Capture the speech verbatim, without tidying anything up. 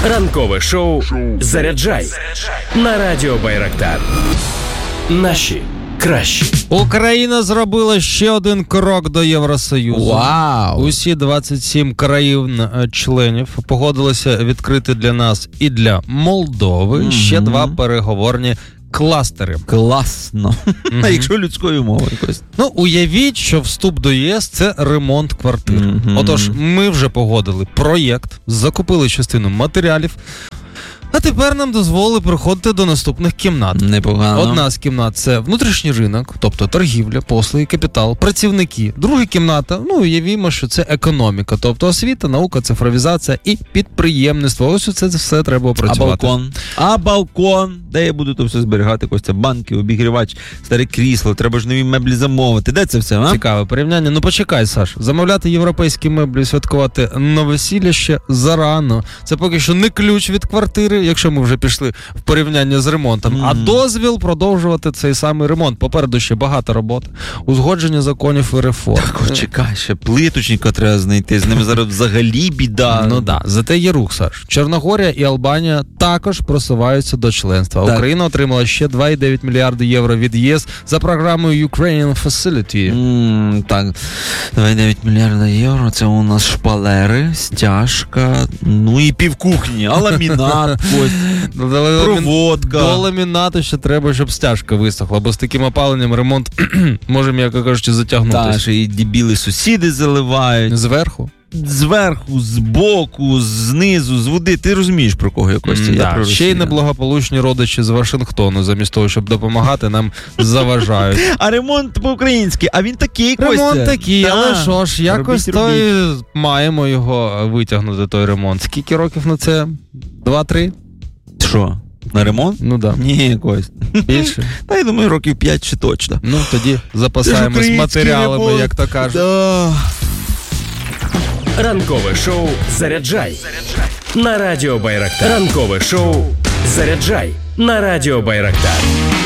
Ранкове шоу «Заряджай» на Радіо Байрактар. Наші кращі. Україна зробила ще один крок до Євросоюзу. Вау! Усі двадцять сім країн-членів погодилися відкрити для нас і для Молдови mm-hmm. ще два переговорні кластери. Класно. Mm-hmm. А якщо людською мовою якось. Ну, уявіть, що вступ до ЄС – це ремонт квартир. Mm-hmm. Отож, ми вже погодили проєкт, закупили частину матеріалів, а тепер нам дозволили переходити до наступних кімнат. Непогано. Одна з кімнат – це внутрішній ринок, тобто торгівля, послуги, капітал, працівники. Друга кімната, ну, уявімо, що це економіка, тобто освіта, наука, цифровізація і підприємництво. Ось це все треба опрацювати. А балкон? А балкон? Де я буду то все зберігати? Костя, банки, обігрівач, старе крісло, треба ж нові меблі замовити. Де це все, а? Цікаве порівняння. Ну, почекай, Саш. Замовляти європейські меблі і святкувати новосілля ще зарано. Це поки що не ключ від квартири, якщо ми вже пішли в порівняння з ремонтом, mm. а дозвіл продовжувати цей самий ремонт. Попереду ще багато роботи. Узгодження законів і реформ. Так, о, чекай, ще плиточника треба знайти, з ними зараз взагалі біда. Ну да, зате є рух, Саш. Чорногорія і Албанія також просуваються до членства. Так. Україна отримала ще два цілих дев'ять мільярди євро від ЄС за програмою Ukraine Facility. Mm, так, два цілих дев'ять мільярда євро, це у нас шпалери, стяжка, ну і півкухні, а ламінат, проводка. До ламінату ще треба, щоб стяжка висохла, бо з таким опаленням ремонт може, м'яко кажучи, затягнутися. Так, ще і дебіли сусіди заливають. Зверху? Зверху, збоку, знизу, з води. Ти розумієш, про кого я, Костя? Mm, я да. про Ще й неблагополучні родичі з Вашингтону, замість того, щоб допомагати, нам заважають. А ремонт по-українськи, а він такий, Костя. Ремонт такий, Та. але що ж, якось робіть, той робіть. маємо його витягнути, той ремонт. Скільки років на це? Два-три? Що? На ремонт? Ну да. Ні, Кость. Більше? Та я думаю, років п'ять чи точно. Ну, тоді запасаємось матеріалами, ремонт. як то кажуть. Да. Ранкове шоу «Заряджай» на Радіо Байрактар. Ранкове шоу «Заряджай» на Радіо Байрактар.